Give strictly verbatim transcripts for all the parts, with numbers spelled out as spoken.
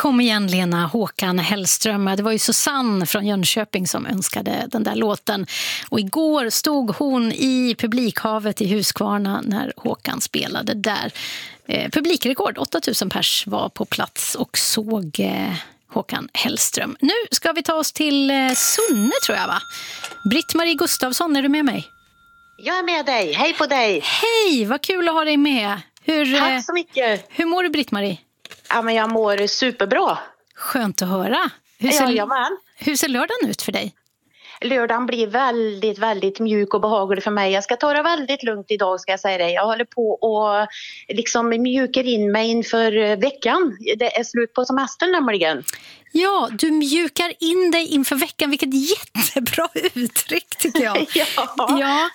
Kom igen Lena, Håkan Hellström. Det var ju Susanne från Jönköping som önskade den där låten. Och igår stod hon i publikhavet i Huskvarna när Håkan spelade där. Eh, publikrekord, åtta tusen pers var på plats och såg eh, Håkan Hellström. Nu ska vi ta oss till eh, Sunne tror jag va? Britt-Marie Gustafsson, är du med mig? Jag är med dig, hej på dig. Hej, vad kul att ha dig med. Hur, Tack så mycket. Hur mår du Britt-Marie? Ja, men jag mår superbra. Skönt att höra. Hur ser, Jajamän. hur ser lördagen ut för dig? Lördagen blir väldigt, väldigt mjuk och behaglig för mig. Jag ska ta det väldigt lugnt idag ska jag säga dig. Jag håller på och liksom mjukar in mig inför veckan. Det är slut på semestern nämligen. Ja, du mjukar in dig inför veckan. Vilket jättebra uttryck tycker jag. ja. ja.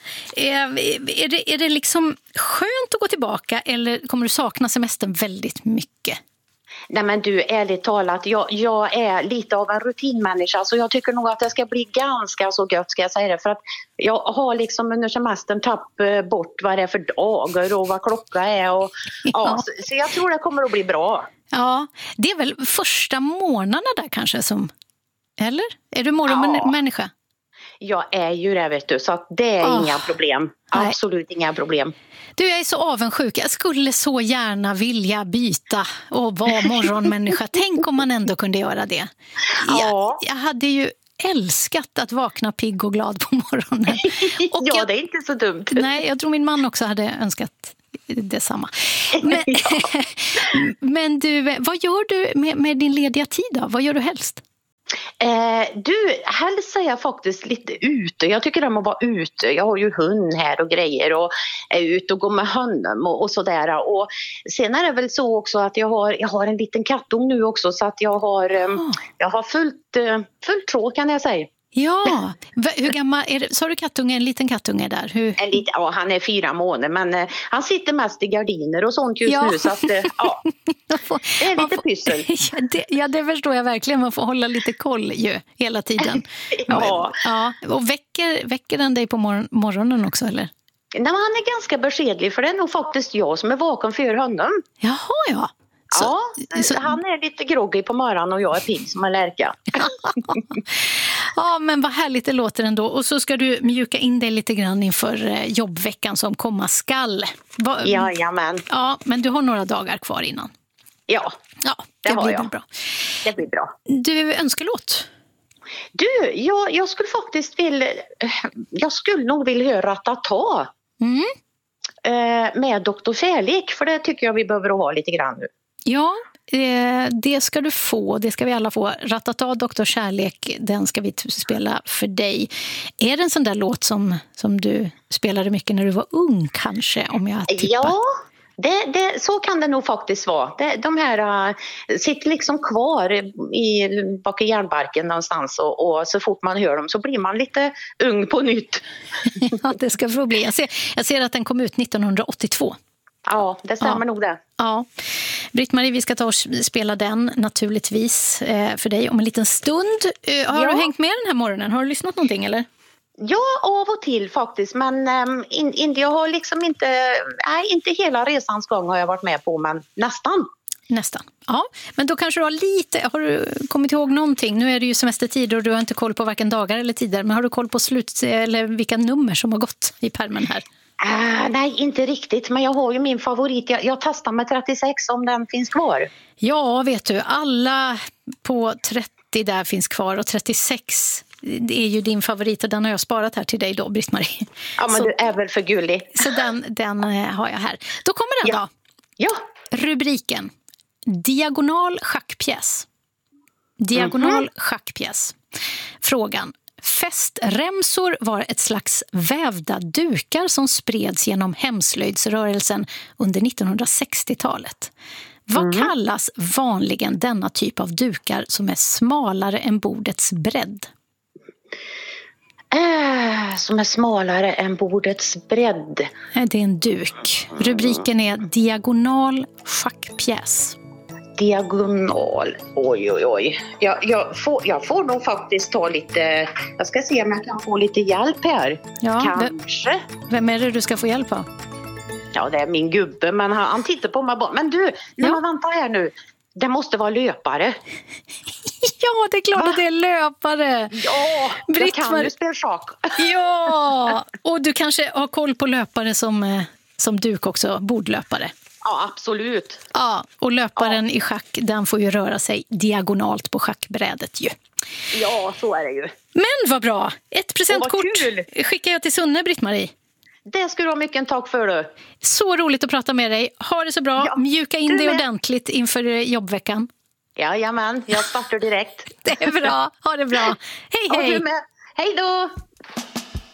Är det, är det liksom skönt att gå tillbaka eller kommer du sakna semestern väldigt mycket? Nej men du, ärligt talat, jag, jag är lite av en rutinmänniska så jag tycker nog att det ska bli ganska så gött ska jag säga det. För att jag har liksom under semestern tappat bort vad det är för dagar och vad klockan är. Och, ja. Ja, så, så jag tror det kommer att bli bra. Ja, det är väl första månaderna där kanske som, eller? Är du morgonmänniska? Ja. Jag är ju det vet du, så att det är oh. inga problem. Absolut nej. Inga problem. Du, jag är så avundsjuk. Jag skulle så gärna vilja byta och vara morgonmänniska. Tänk om man ändå kunde göra det. Ja. Jag, jag hade ju älskat att vakna pigg och glad på morgonen. Och ja, jag, det är inte så dumt. Nej, jag tror min man också hade önskat detsamma. Men, ja. men du, vad gör du med, med din lediga tid då? Vad gör du helst? Eh, du, helst är jag faktiskt lite ute. Jag tycker om att vara ute. Jag har ju hund här och grejer och är ute och går med honom och, och sådär. Och sen är det väl så också att jag har, jag har en liten kattung nu också så att jag har, oh. jag har fullt, fullt tråd kan jag säga. Ja, hur gammal är det? Så har du kattunge, en liten kattunge där? Hur? En liten, ja, han är fyra månader men uh, han sitter mest i gardiner och sånt just ja. nu så att uh, ja, det är lite pyssel. Ja det, ja, det förstår jag verkligen. Man får hålla lite koll ju hela tiden. ja. ja. Och väcker, väcker den dig på mor- morgonen också eller? Nej, men han är ganska beskedlig för det är nog faktiskt jag som är vaken för honom. Jaha, ja. Så, ja, så... han är lite groggy på morgonen och jag är pigg som en lärka. Ja, men vad härligt det låter ändå. Och så ska du mjuka in dig lite grann inför jobbveckan som komma skall. Va... Jajamän. Ja, men du har några dagar kvar innan. Ja, ja det, det har blir jag. bra. Det blir bra. Du, önskelåt? Du, jag, jag skulle faktiskt vilja... Jag skulle nog vilja höra Ratata. Mm. Med doktor Kärlek, för det tycker jag vi behöver ha lite grann nu. Ja, eh, det ska du få. Det ska vi alla få. Ratata, doktor Kärlek, den ska vi t- spela för dig. Är det en sån där låt som, som du spelade mycket när du var ung kanske, om jag tippar? Ja, det, det, så kan det nog faktiskt vara. Det, de här uh, sitter liksom kvar i, bak i järnbarken någonstans och, och så fort man hör dem så blir man lite ung på nytt. Ja, det ska få bli. Jag ser, jag ser att den kom ut nittonhundraåttiotvå. Ja, det stämmer ja. nog det. Ja. Britt-Marie, vi ska ta och spela den naturligtvis eh, för dig om en liten stund. Eh, har ja. du hängt med den här morgonen? Har du lyssnat någonting eller? Ja, av och till faktiskt. Men um, in, in, jag har liksom inte, nej, inte hela resans gång har jag varit med på, men nästan. Nästan, ja. Men då kanske du har lite, har du kommit ihåg någonting? Nu är det ju semestertider och du har inte koll på varken dagar eller tider. Men har du koll på slut eller vilka nummer som har gått i pärmen här? Uh, nej, inte riktigt. Men jag har ju min favorit. Jag, jag testar med trettiosex om den finns kvar. Ja, vet du. Alla på trettio där finns kvar och trettiosex... Det är ju din favorit och den har jag sparat här till dig då, Britt-Marie. Ja, men så, du är väl för gullig. Så den, den har jag här. Då kommer den ja. då. Ja. Rubriken. Diagonal schackpjäs. Diagonal mm-hmm. schackpjäs. Frågan. Festremsor var ett slags vävda dukar som spreds genom hemslöjdsrörelsen under nittonhundrasextiotalet. Vad mm. kallas vanligen denna typ av dukar som är smalare än bordets bredd? Äh, som är smalare än bordets bredd. Det är en duk. Rubriken är diagonal schackpjäs. Diagonal, oj oj oj. Jag, jag, får, jag får nog faktiskt ta lite, jag ska se om jag kan få lite hjälp här. Ja, kanske. Vem, vem är det du ska få hjälp av? Ja, det är min gubbe, men han, han tittar på mig bara. Men du, nej, ja. men vänta här nu. Det måste vara löpare. Ja, det är klart Va? att det är löpare. Ja, jag kan ju spela schack. Ja, och du kanske har koll på löpare som, som duk också, bordlöpare. Ja, absolut. Ja, och löparen ja. i schack, den får ju röra sig diagonalt på schackbrädet ju. Ja, så är det ju. Men vad bra. Ett presentkort skickar jag till Sunne, Britt-Marie. Det ska du ha mycket en tack för du. Så roligt att prata med dig. Ha det så bra. Ja, mjuka in dig ordentligt inför jobbveckan. Jajamän, jag startar direkt. Det är bra. Ha det bra. Hej, hej. Hej då.